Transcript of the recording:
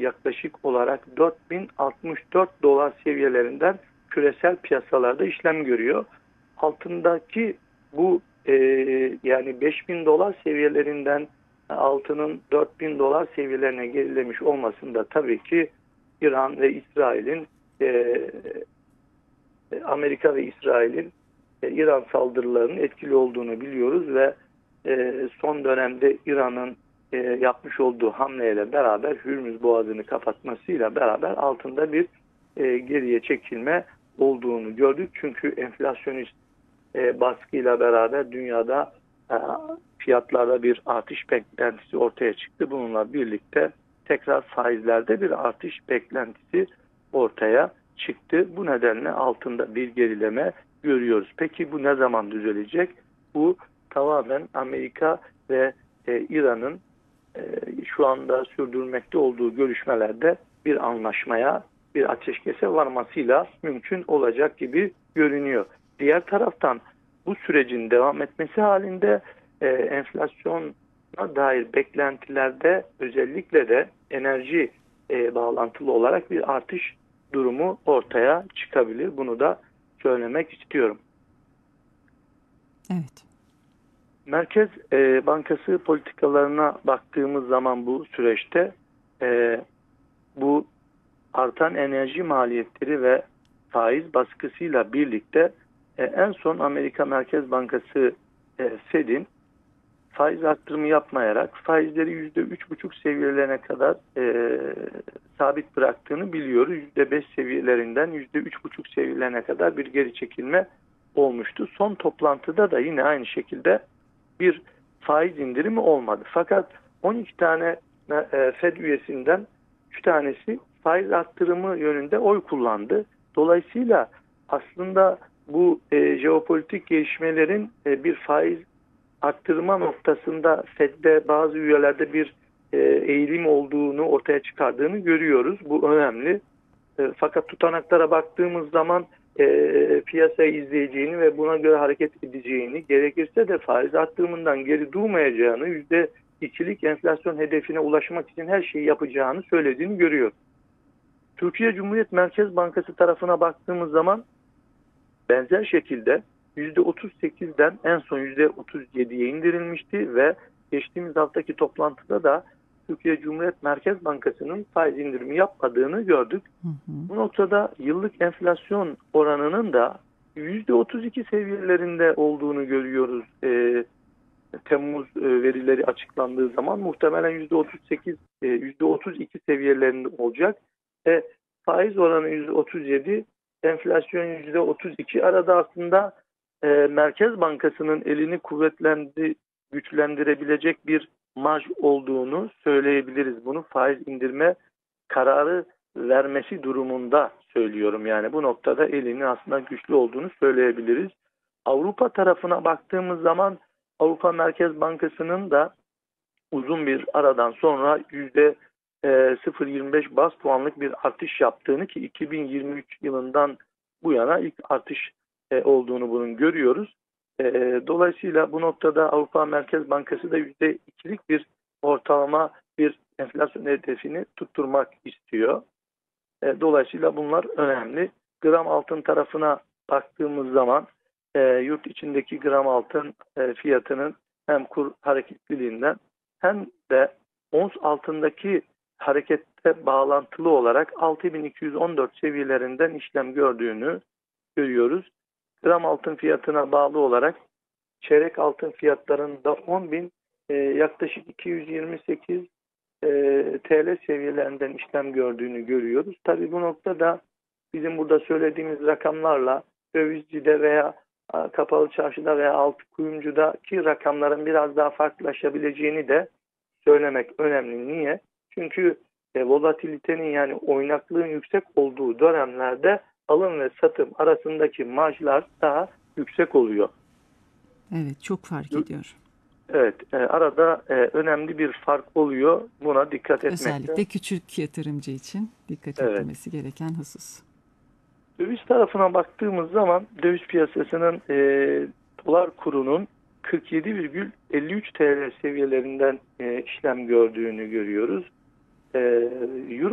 yaklaşık olarak 4064 dolar seviyelerinden küresel piyasalarda işlem görüyor. Altındaki bu yani 5000 dolar seviyelerinden altının 4000 dolar seviyelerine gerilemiş olmasında tabii ki İran ve İsrail'in Amerika ve İsrail'in İran saldırılarının etkili olduğunu biliyoruz ve son dönemde İran'ın yapmış olduğu hamleyle beraber Hürmüz Boğazı'nı kapatmasıyla beraber altında bir geriye çekilme olduğunu gördük. Çünkü enflasyonist baskıyla beraber dünyada fiyatlarda bir artış beklentisi ortaya çıktı. Bununla birlikte tekrar faizlerde bir artış beklentisi ortaya çıktı. Bu nedenle altında bir gerileme görüyoruz. Peki bu ne zaman düzelecek? Bu tamamen Amerika ve İran'ın şu anda sürdürmekte olduğu görüşmelerde bir anlaşmaya, bir ateşkese varmasıyla mümkün olacak gibi görünüyor. Diğer taraftan bu sürecin devam etmesi halinde enflasyona dair beklentilerde özellikle de enerji bağlantılı olarak bir artış durumu ortaya çıkabilir. Bunu da söylemek istiyorum. Evet. Merkez Bankası politikalarına baktığımız zaman bu süreçte bu artan enerji maliyetleri ve faiz baskısıyla birlikte en son Amerika Merkez Bankası Fed'in faiz arttırımı yapmayarak faizleri %3,5 seviyelerine kadar sabit bıraktığını biliyoruz. %5 seviyelerinden %3,5 seviyelerine kadar bir geri çekilme olmuştu. Son toplantıda da yine aynı şekilde bir faiz indirimi olmadı. Fakat 12 tane Fed üyesinden 3 tanesi faiz arttırımı yönünde oy kullandı. Dolayısıyla aslında bu jeopolitik gelişmelerin bir faiz arttırma noktasında Fed'de bazı üyelerde bir eğilim olduğunu ortaya çıkardığını görüyoruz. Bu önemli. Fakat tutanaklara baktığımız zaman piyasayı izleyeceğini ve buna göre hareket edeceğini, gerekirse de faiz arttırımından geri durmayacağını, %2'lik enflasyon hedefine ulaşmak için her şeyi yapacağını söylediğini görüyoruz. Türkiye Cumhuriyet Merkez Bankası tarafına baktığımız zaman benzer şekilde %38'den en son %37'ye indirilmişti ve geçtiğimiz haftaki toplantıda da Türkiye Cumhuriyet Merkez Bankası'nın faiz indirimi yapmadığını gördük. Bu noktada yıllık enflasyon oranının da %32 seviyelerinde olduğunu görüyoruz. Temmuz verileri açıklandığı zaman muhtemelen %38, %32 seviyelerinde olacak. Faiz oranı %37, enflasyon %32. Arada aslında Merkez Bankası'nın elini güçlendirebilecek bir marj olduğunu söyleyebiliriz. Bunu faiz indirme kararı vermesi durumunda söylüyorum. Yani bu noktada elinin aslında güçlü olduğunu söyleyebiliriz. Avrupa tarafına baktığımız zaman Avrupa Merkez Bankası'nın da uzun bir aradan sonra %0,25 baz puanlık bir artış yaptığını, ki 2023 yılından bu yana ilk artış olduğunu bunun görüyoruz. Dolayısıyla bu noktada Avrupa Merkez Bankası da %2'lik bir ortalama bir enflasyon hedefini tutturmak istiyor. Dolayısıyla bunlar önemli. Gram altın tarafına baktığımız zaman yurt içindeki gram altın fiyatının hem kur hareketliliğinden hem de ons altındaki harekette bağlantılı olarak 6214 seviyelerinden işlem gördüğünü görüyoruz. Gram altın fiyatına bağlı olarak çeyrek altın fiyatlarında 10.000 yaklaşık 228 TL seviyelerinden işlem gördüğünü görüyoruz. Tabii bu noktada bizim burada söylediğimiz rakamlarla dövizcide veya kapalı çarşıda veya altı kuyumcudaki rakamların biraz daha farklılaşabileceğini de söylemek önemli. Niye? Çünkü volatilitenin, yani oynaklığın yüksek olduğu dönemlerde alım ve satım arasındaki marjlar daha yüksek oluyor. Evet, çok fark ediyor. Evet, arada önemli bir fark oluyor. Buna dikkat etmekte. Özellikle küçük yatırımcı için dikkat edilmesi gereken husus. Döviz tarafına baktığımız zaman döviz piyasasının dolar kurunun 47,53 TL seviyelerinden işlem gördüğünü görüyoruz. Euro